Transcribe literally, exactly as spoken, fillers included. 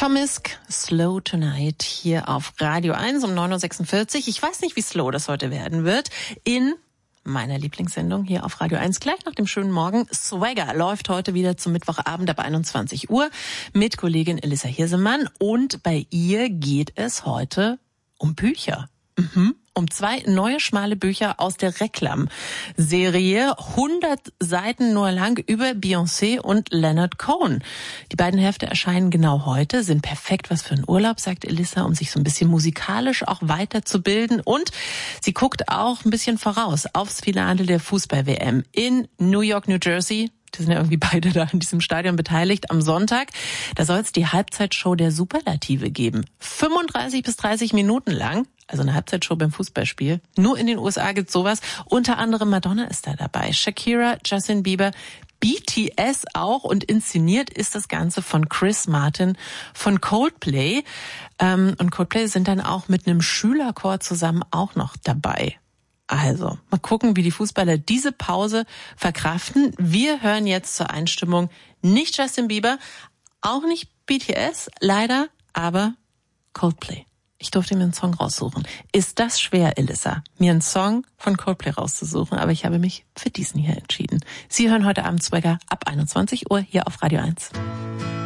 Tomisk, Slow Tonight hier auf Radio eins um neun Uhr sechsundvierzig. Ich weiß nicht, wie slow das heute werden wird. In meiner Lieblingssendung hier auf Radio eins, gleich nach dem schönen Morgen. Swagger läuft heute wieder zum Mittwochabend ab einundzwanzig Uhr mit Kollegin Elissa Hirsemann. Und bei ihr geht es heute um Bücher. Mhm. Um zwei neue schmale Bücher aus der Reklam-Serie, hundert Seiten nur lang, über Beyoncé und Leonard Cohen. Die beiden Hefte erscheinen genau heute, sind perfekt was für einen Urlaub, sagt Elissa, um sich so ein bisschen musikalisch auch weiterzubilden. Und sie guckt auch ein bisschen voraus aufs Finale der Fußball-W M in New York, New Jersey. Die sind ja irgendwie beide da in diesem Stadion beteiligt. Am Sonntag, da soll es die Halbzeitshow der Superlative geben. fünfunddreißig bis dreißig Minuten lang. Also eine Halbzeitshow beim Fußballspiel. Nur in den U S A gibt's sowas. Unter anderem Madonna ist da dabei. Shakira, Justin Bieber, B T S auch. Und inszeniert ist das Ganze von Chris Martin von Coldplay. Und Coldplay sind dann auch mit einem Schülerchor zusammen auch noch dabei. Also, mal gucken, wie die Fußballer diese Pause verkraften. Wir hören jetzt zur Einstimmung nicht Justin Bieber, auch nicht B T S, leider, aber Coldplay. Ich durfte mir einen Song raussuchen. Ist das schwer, Elissa, mir einen Song von Coldplay rauszusuchen? Aber ich habe mich für diesen hier entschieden. Sie hören heute Abend Swagger ab einundzwanzig Uhr hier auf Radio eins.